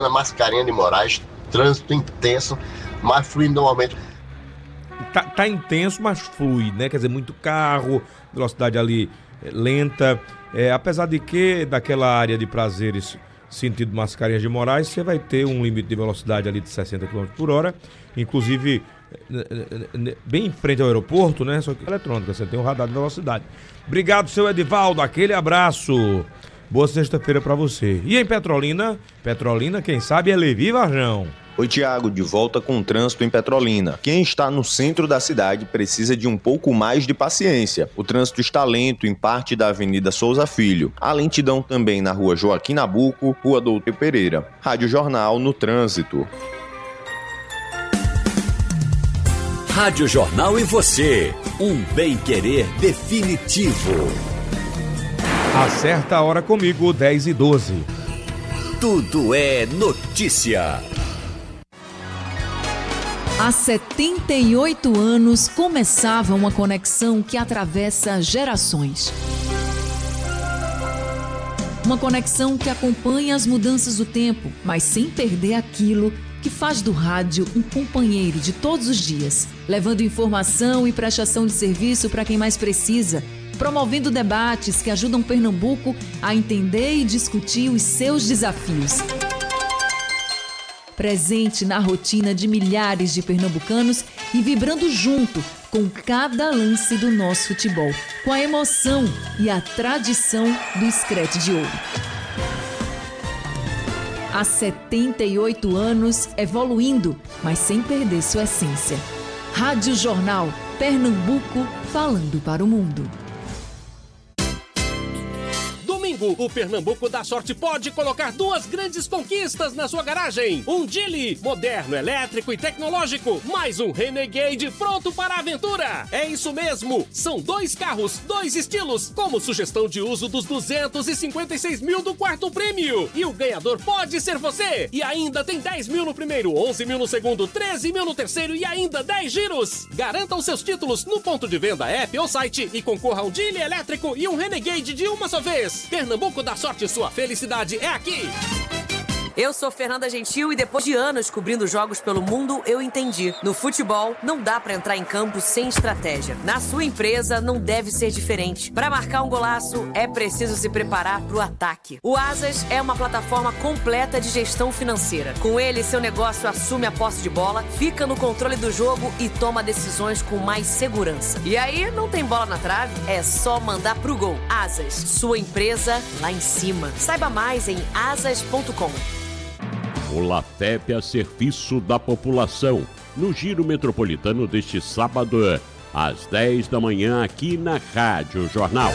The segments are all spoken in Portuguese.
Mascarenhas de Moraes, trânsito intenso, mas fluindo normalmente. Tá intenso, mas flui, né? Quer dizer, muito carro, velocidade ali lenta. Apesar de que daquela área de Prazeres, sentido Mascarenhas de Moraes, você vai ter um limite de velocidade ali de 60 km por hora, inclusive bem em frente ao aeroporto, né? Só que eletrônica, você tem um radar de velocidade. Obrigado, seu Edivaldo, aquele abraço. Boa sexta-feira pra você. E em Petrolina, quem sabe é Levi Varjão. Oi, Tiago, de volta com o trânsito em Petrolina. Quem está no centro da cidade precisa de um pouco mais de paciência. O trânsito está lento em parte da Avenida Souza Filho. Há lentidão também na Rua Joaquim Nabuco, Rua Doutor Pereira. Rádio Jornal no Trânsito. Rádio Jornal e você, um bem-querer definitivo. Acerta a hora comigo, 10h12. Tudo é notícia. Há 78 anos começava uma conexão que atravessa gerações. Uma conexão que acompanha as mudanças do tempo, mas sem perder aquilo que faz do rádio um companheiro de todos os dias, levando informação e prestação de serviço para quem mais precisa, promovendo debates que ajudam Pernambuco a entender e discutir os seus desafios. Presente na rotina de milhares de pernambucanos e vibrando junto com cada lance do nosso futebol, com a emoção e a tradição do Screte de Ouro. Há 78 anos evoluindo, mas sem perder sua essência. Rádio Jornal, Pernambuco, falando para o mundo. O Pernambuco da Sorte pode colocar 2 grandes conquistas na sua garagem. Um Geely, moderno, elétrico e tecnológico, mais um Renegade pronto para a aventura. É isso mesmo, são 2 carros, 2 estilos, como sugestão de uso dos 256 mil do quarto prêmio. E o ganhador pode ser você. E ainda tem 10 mil no primeiro, 11 mil no segundo, 13 mil no terceiro e ainda 10 giros. Garanta os seus títulos no ponto de venda, app ou site e concorra a um Geely elétrico e um Renegade de uma só vez. Pernambuco da Sorte, sua felicidade é aqui! Eu sou Fernanda Gentil e depois de anos cobrindo jogos pelo mundo, eu entendi. No futebol, não dá pra entrar em campo sem estratégia. Na sua empresa, não deve ser diferente. Para marcar um golaço, é preciso se preparar pro ataque. O Asas é uma plataforma completa de gestão financeira. Com ele, seu negócio assume a posse de bola, fica no controle do jogo e toma decisões com mais segurança. E aí, não tem bola na trave? É só mandar pro gol. Asas, sua empresa lá em cima. Saiba mais em asas.com. O LATEP a serviço da população, no Giro Metropolitano deste sábado, às 10 da manhã, aqui na Rádio Jornal.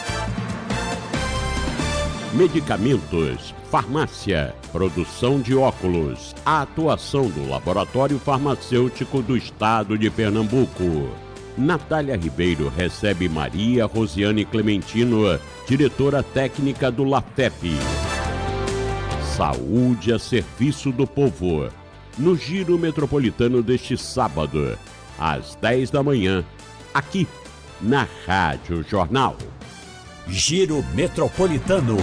Medicamentos, farmácia, produção de óculos, a atuação do Laboratório Farmacêutico do Estado de Pernambuco. Natália Ribeiro recebe Maria Rosiane Clementino, diretora técnica do LATEP. Saúde a serviço do povo, no Giro Metropolitano deste sábado, às 10 da manhã, aqui na Rádio Jornal. Giro Metropolitano.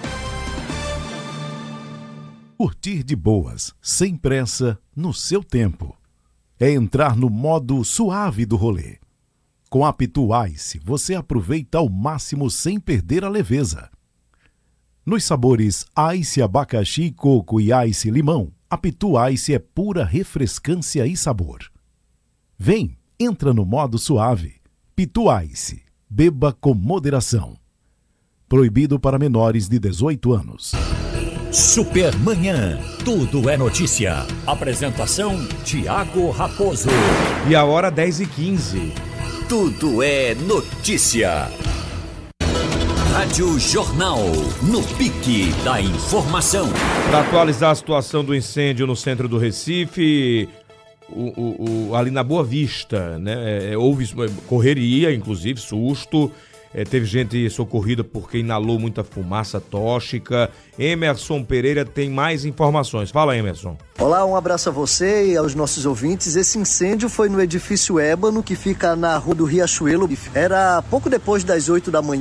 Curtir de boas, sem pressa, no seu tempo. É entrar no modo suave do rolê. Com a Pitu Ice, você aproveita ao máximo sem perder a leveza. Nos sabores Ice abacaxi, coco e Ice limão, a Pitu Ice é pura refrescância e sabor. Vem, entra no modo suave. Pitu Ice, beba com moderação. Proibido para menores de 18 anos. Supermanhã, tudo é notícia. Apresentação, Tiago Raposo. E a hora 10h15. Tudo é notícia. Rádio Jornal, no pique da informação. Para atualizar a situação do incêndio no centro do Recife, ali na Boa Vista, né? Houve correria, inclusive, susto. Teve gente socorrida porque inalou muita fumaça tóxica. Emerson Pereira tem mais informações. Fala, Emerson. Olá, um abraço a você e aos nossos ouvintes. Esse incêndio foi no edifício Ébano, que fica na rua do Riachuelo. Era pouco depois das 8 da manhã.